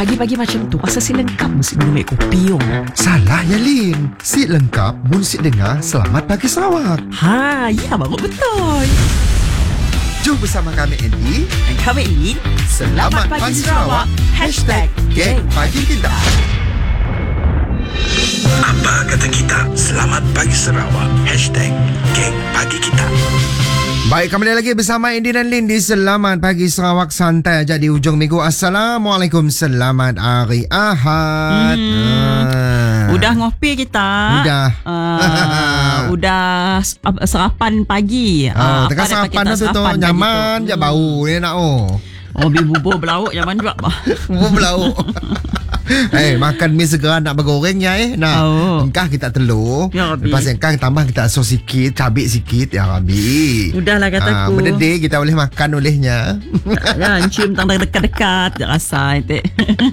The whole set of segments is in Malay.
pagi-pagi macam tu asal si lengkap mesti minum air kopi. Salah ya Lin. Si lengkap mun si dengar Selamat Pagi Sarawak. Ha, ya baru betul. Jom bersama kami Andy. Dan kami Lin. Selamat Pagi Sarawak. #Geng Pagi Kita. Apa kata kita? Selamat Pagi Sarawak. #Geng Pagi Kita. Baik, kembali lagi bersama Andy dan Lin di Selamat Pagi Sarawak santai aja di hujung minggu. Assalamualaikum, selamat hari Ahad. Udah ngopi kita. Udah. Udah sarapan pagi. Tengah sarapan tu nyaman je bau ni nak bubur belauk nyaman juga. bubur belauk. Makan mi segera nak bergoreng ya Nah, engkah kita telur. Ya Rabbi. Lepas engkah tambah kita sos sikit, cabai sikit ya Rabbi. Udahlah kataku. Berdedek kita boleh makan olehnya. Ya, cium tang dekat-dekat rasa itu.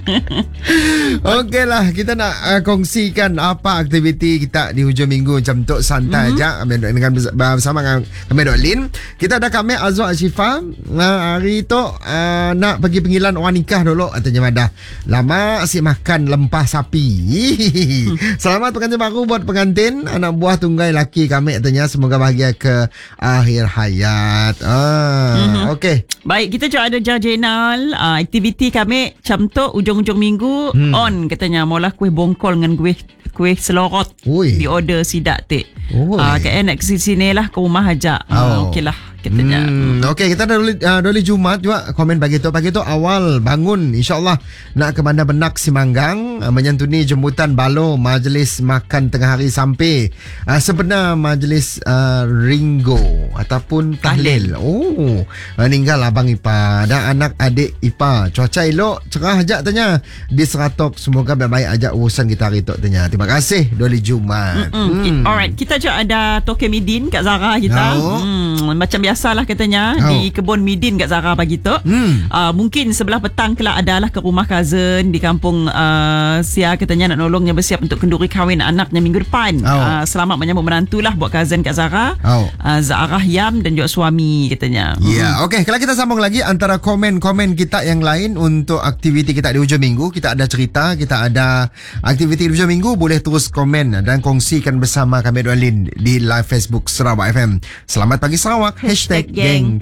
Okeylah, kita nak kongsikan apa aktiviti kita di hujung minggu macam tu santai aja dengan bersama kami Dok Lin. Kita ada kami Azwar Syifa. Hari tu nak pergi panggilan orang nikah dulu katanya madah. Lama asyik makan lempah sapi. Selamat pengantin baru buat pengantin, anak buah tunggai laki kami katanya, semoga bahagia ke akhir hayat. Okey. Baik, kita juga ada Jajenal. Aktiviti kami macam tu ujung-ujung minggu on katanya mula kuih bongkol dengan kuih selorot. Di order sidak tik. KN nak sini lah ke rumah ajak. Okeylah katanya. Okey, kita ada Doli Jumat juga komen pagi tu awal bangun insya-Allah nak ke Bandar Benak Simanggang menyantuni jemputan balo majlis makan tengah hari sampai sebenar majlis Ringo ataupun tahlil. Ninggal abang Ipa dan anak adik Ipa. Cuaca elok, cerah ajak tanya di Seratok. Semoga baik-baik ajak urusan kita hari tu tanya. Terima kasih Doli Jumat. Alright, kita juga ada Toke Midin Kak Zara kita. Macam biasalah katanya di kebun Midin Kak Zara pagi tu. Mungkin sebelah petang kelak adalah ke rumah cousin di kampung Sia katanya nak nolongnya bersiap untuk kenduri kahwin anaknya minggu depan. Selamat menyambut menantu lah buat cousin Kak Zara. Zara Yam dan juga suami katanya. Ya, okey. Kalau kita sambung lagi antara komen-komen kita yang lain untuk aktiviti kita di hujung minggu, kita ada cerita, kita ada aktiviti di hujung minggu, boleh terus komen dan kongsikan bersama kami Dua Lin di live Facebook Sarawak FM. Selamat Pagi Sarawak. #Geng